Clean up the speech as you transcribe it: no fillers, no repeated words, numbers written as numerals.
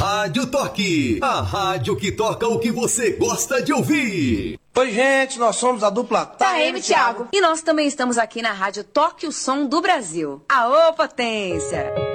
Rádio Toque, a rádio que toca o que você gosta de ouvir. Oi, gente, nós somos a dupla Taeme, Thiago. E nós também estamos aqui na Rádio Toque o Som do Brasil. Aô, potência!